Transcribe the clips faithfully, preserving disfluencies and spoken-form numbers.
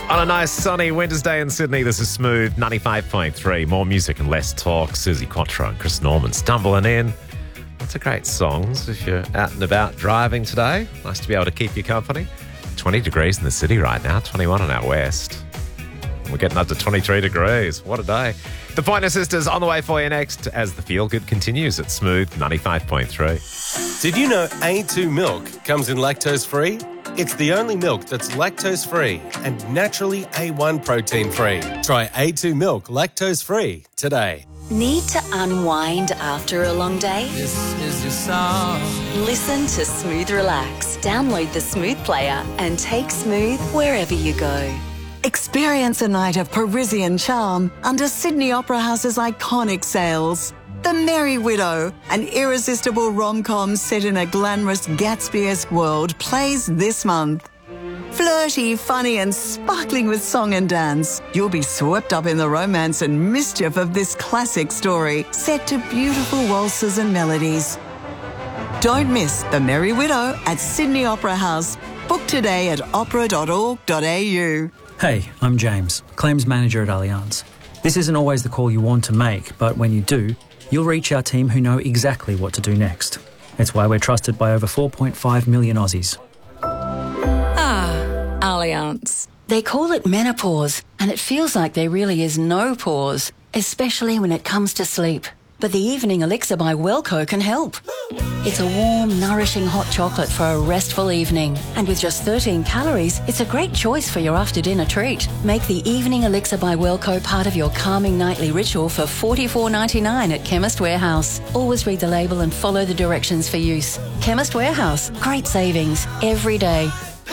On a nice sunny winter's day in Sydney, this is Smooth ninety-five point three. More music and less talk. Susie Quattro and Chris Norman stumbling in. Lots of great songs if you're out and about driving today. Nice to be able to keep you company. twenty degrees in the city right now, twenty-one on our west. We're getting up to twenty-three degrees. What a day. The Pointer Sisters on the way for you next as the Feel Good continues at Smooth ninety-five point three. Did you know A two milk comes in lactose-free? It's the only milk that's lactose-free and naturally A one protein-free. Try A two milk lactose-free today. Need to unwind after a long day? This is your song. Listen to Smooth Relax. Download the Smooth player and take Smooth wherever you go. Experience a night of Parisian charm under Sydney Opera House's iconic sails. The Merry Widow, an irresistible rom-com set in a glamorous Gatsby-esque world, plays this month. Flirty, funny and sparkling with song and dance, you'll be swept up in the romance and mischief of this classic story, set to beautiful waltzes and melodies. Don't miss The Merry Widow at Sydney Opera House. Book today at opera dot org dot a u. Hey, I'm James, Claims Manager at Allianz. This isn't always the call you want to make, but when you do, you'll reach our team who know exactly what to do next. It's why we're trusted by over four point five million Aussies. Ah, Allianz. They call it menopause, and it feels like there really is no pause, especially when it comes to sleep. But the Evening Elixir by Wellco can help. It's a warm, nourishing hot chocolate for a restful evening. And with just thirteen calories, it's a great choice for your after-dinner treat. Make the Evening Elixir by Wellco part of your calming nightly ritual for forty-four ninety-nine at Chemist Warehouse. Always read the label and follow the directions for use. Chemist Warehouse. Great savings every day.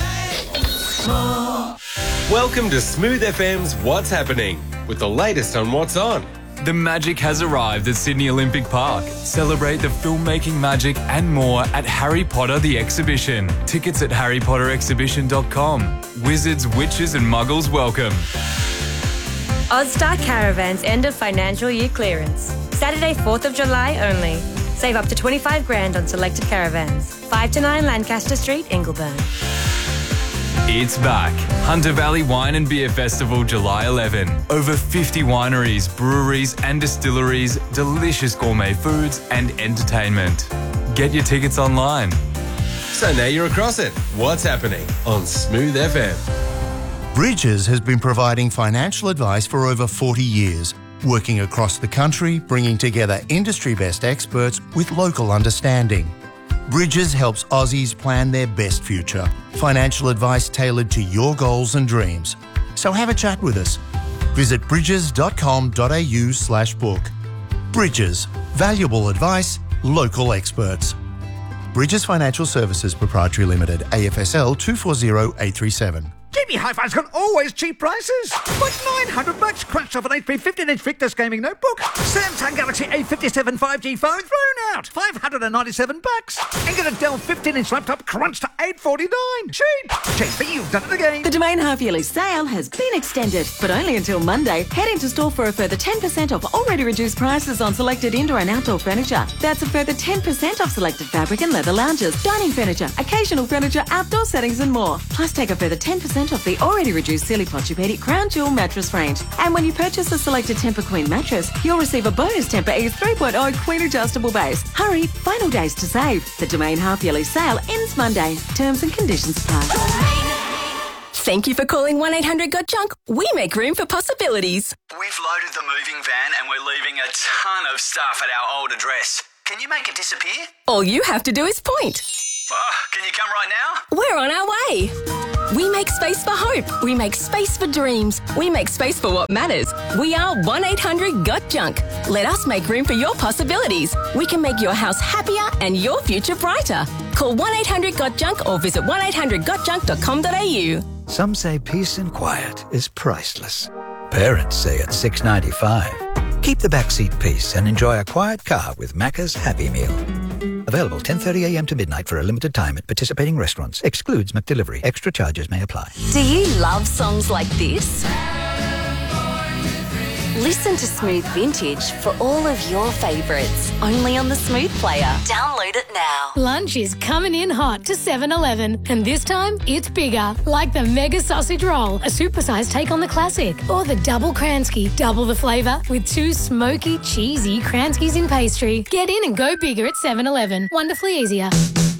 Welcome to Smooth F M's What's Happening, with the latest on what's on. The magic has arrived at Sydney Olympic Park. Celebrate the filmmaking magic and more at Harry Potter the Exhibition. Tickets at harry potter exhibition dot com. Wizards, witches and muggles welcome. Ozstar Caravans end of financial year clearance. Saturday, fourth of July only. Save up to twenty-five grand on selected caravans. five to nine Lancaster Street, Ingleburn. It's back. Hunter Valley Wine and Beer Festival, July eleventh. Over fifty wineries, breweries and distilleries, delicious gourmet foods and entertainment. Get your tickets online. So now you're across it. What's happening on Smooth F M? Bridges has been providing financial advice for over forty years, working across the country, bringing together industry-best experts with local understanding. Bridges helps Aussies plan their best future. Financial advice tailored to your goals and dreams. So have a chat with us. Visit bridges dot com dot a u slash book. Bridges. Valuable advice, local experts. Bridges Financial Services Proprietary Limited, A F S L two four zero eight three seven. J B Hi-Fi's got always cheap prices. Like nine hundred bucks crunched off an H P fifteen inch Victus gaming notebook. Samsung Galaxy A fifty-seven five G phone thrown out. five hundred ninety-seven bucks. And get a Dell fifteen inch laptop crunched to eight forty-nine. Cheap. J B, you've done it again. The Domain half-yearly sale has been extended, but only until Monday. Head into store for a further ten percent off already reduced prices on selected indoor and outdoor furniture. That's a further ten percent off selected fabric and leather lounges, dining furniture, occasional furniture, outdoor settings and more. Plus take a further ten percent off the already reduced Silly Posturepedic Crown Jewel mattress range. And when you purchase a selected Tempur Queen mattress, you'll receive a bonus Tempur Ease three point oh Queen adjustable base. Hurry, final days to save. The Domain half-yearly sale ends Monday. Terms and conditions apply. Thank you for calling one eight hundred got junk. We make room for possibilities. We've loaded the moving van and we're leaving a ton of stuff at our old address. Can you make it disappear? All you have to do is point. Oh, can you come right now? We're on our way. We make space for hope. We make space for dreams. We make space for what matters. We are one eight hundred got junk. Let us make room for your possibilities. We can make your house happier and your future brighter. Call one eight hundred got junk or visit one eight hundred got junk dot com dot a u. Some say peace and quiet is priceless. Parents say it's six ninety-five. Keep the backseat peace and enjoy a quiet car with Macca's Happy Meal. Available ten thirty a m to midnight for a limited time at participating restaurants. Excludes McDelivery. Extra charges may apply. Do you love songs like this? Listen to Smooth Vintage for all of your favourites. Only on the Smooth Player. Download it now. Lunch is coming in hot to seven eleven, and this time it's bigger. Like the Mega Sausage Roll, a supersized take on the classic, or the Double Kransky, double the flavour with two smoky, cheesy Kranskys in pastry. Get in and go bigger at seven eleven. Wonderfully easier.